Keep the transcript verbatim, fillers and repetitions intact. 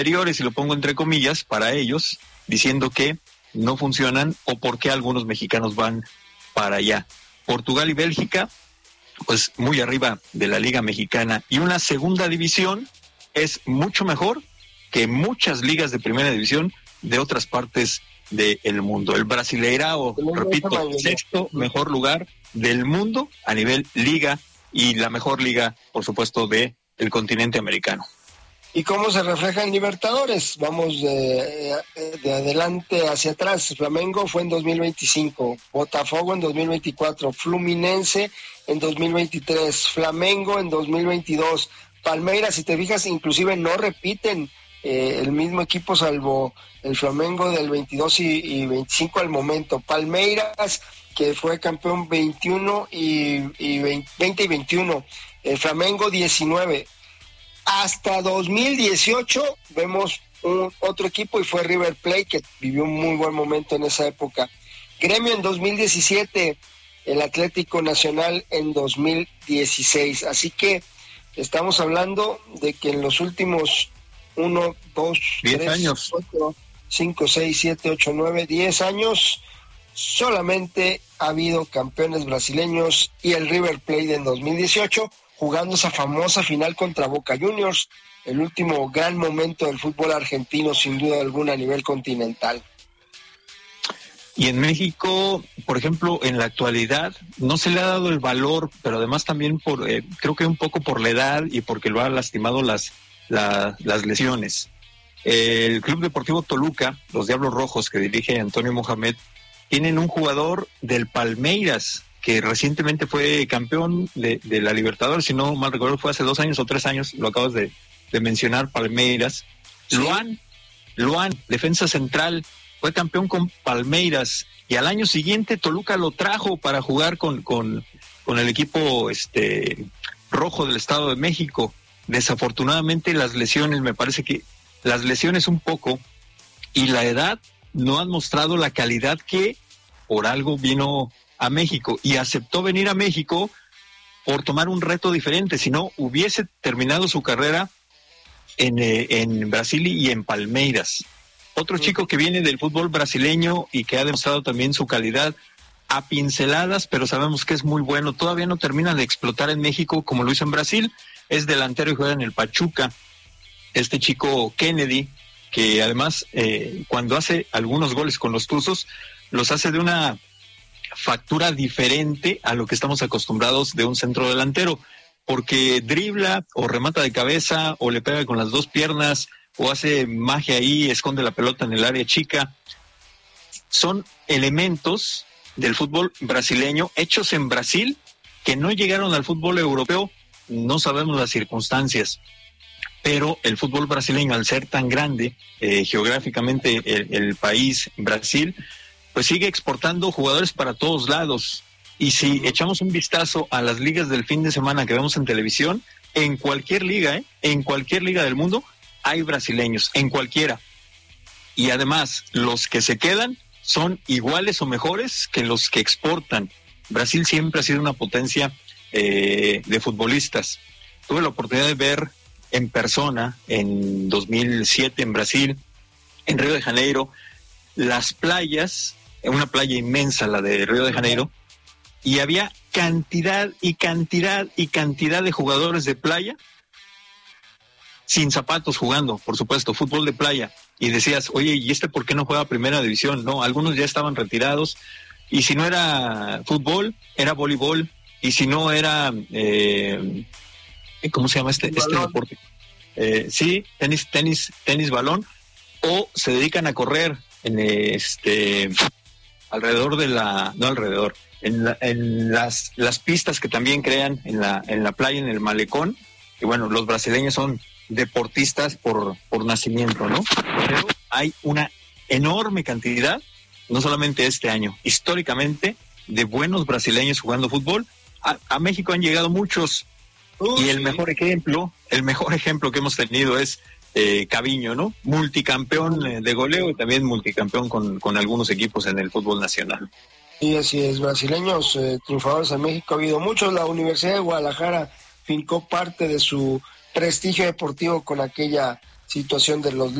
inferiores, y lo pongo entre comillas, para ellos, diciendo que no funcionan o por qué algunos mexicanos van para allá. Portugal y Bélgica, pues muy arriba de la Liga Mexicana, y una segunda división es mucho mejor que muchas ligas de primera división de otras partes del mundo. El Brasileirao, repito, sexto mejor lugar del mundo a nivel liga, y la mejor liga, por supuesto, de el continente americano. ¿Y cómo se refleja en Libertadores? Vamos de, de adelante hacia atrás. Flamengo fue en dos mil veinticinco, Botafogo en dos mil veinticuatro, Fluminense en dos mil veintitrés, Flamengo en dos mil veintidós, Palmeiras, si te fijas, inclusive no repiten eh, el mismo equipo, salvo el Flamengo del veintidós y, y veinticinco al momento. Palmeiras, que fue campeón veintiuno y, y veinte y veintiuno, el Flamengo diecinueve. Hasta dos mil dieciocho vemos un otro equipo, y fue River Plate, que vivió un muy buen momento en esa época. Gremio en dos mil diecisiete, el Atlético Nacional en dos mil dieciséis. Así que estamos hablando de que en los últimos uno, dos, tres, cuatro, cinco, seis, siete, ocho, nueve, diez años solamente ha habido campeones brasileños, y el River Plate en dos mil dieciocho, jugando esa famosa final contra Boca Juniors, el último gran momento del fútbol argentino, sin duda alguna, a nivel continental. Y en México, por ejemplo, en la actualidad, no se le ha dado el valor, pero además también por, eh, creo que un poco por la edad y porque lo ha lastimado las, la, las lesiones. El Club Deportivo Toluca, los Diablos Rojos, que dirige Antonio Mohamed, tienen un jugador del Palmeiras, que recientemente fue campeón de, de la Libertadores, si no mal recuerdo, fue hace dos años o tres años, lo acabas de, de mencionar, Palmeiras. Sí. Luan, Luan, defensa central, fue campeón con Palmeiras, y al año siguiente Toluca lo trajo para jugar con, con, con el equipo este rojo del Estado de México. Desafortunadamente las lesiones, me parece que las lesiones un poco, y la edad no han mostrado la calidad que por algo vino a México, y aceptó venir a México por tomar un reto diferente. Si no, hubiese terminado su carrera en, eh, en Brasil y en Palmeiras. Otro chico que viene del fútbol brasileño y que ha demostrado también su calidad a pinceladas, pero sabemos que es muy bueno, todavía no termina de explotar en México como lo hizo en Brasil, es delantero y juega en el Pachuca, este chico Kennedy, que además eh, cuando hace algunos goles con los Tuzos, los hace de una factura diferente a lo que estamos acostumbrados de un centro delantero, porque dribla o remata de cabeza o le pega con las dos piernas o hace magia ahí, esconde la pelota en el área chica. Son elementos del fútbol brasileño hechos en Brasil que no llegaron al fútbol europeo, no sabemos las circunstancias, pero el fútbol brasileño, al ser tan grande eh, geográficamente el, el país Brasil, pues sigue exportando jugadores para todos lados. Y si echamos un vistazo a las ligas del fin de semana que vemos en televisión, en cualquier liga, ¿eh? en cualquier liga del mundo, hay brasileños, en cualquiera. Y además, los que se quedan son iguales o mejores que los que exportan. Brasil siempre ha sido una potencia eh, de futbolistas. Tuve la oportunidad de ver en persona, en dos mil siete en Brasil, en Río de Janeiro, las playas, una playa inmensa, la de Río de Janeiro, y había cantidad y cantidad y cantidad de jugadores de playa sin zapatos jugando, por supuesto, fútbol de playa, y decías, oye, ¿y este por qué no juega primera división? No, algunos ya estaban retirados, y si no era fútbol, era voleibol, y si no era, eh, ¿cómo se llama este, este deporte? Eh, sí, tenis, tenis, tenis balón, o se dedican a correr en este alrededor de la, no alrededor, en, la, en las, las pistas que también crean en la, en la playa, en el malecón. Y bueno, los brasileños son deportistas por, por nacimiento, ¿no? Pero hay una enorme cantidad, no solamente este año, históricamente, de buenos brasileños jugando fútbol. A, a México han llegado muchos, uh, y el sí. mejor ejemplo, el mejor ejemplo que hemos tenido es Eh, Caviño, ¿no? Multicampeón eh, de goleo y también multicampeón con, con algunos equipos en el fútbol nacional. Sí, así es, brasileños eh, triunfadores en México ha habido muchos. La Universidad de Guadalajara fincó parte de su prestigio deportivo con aquella situación de los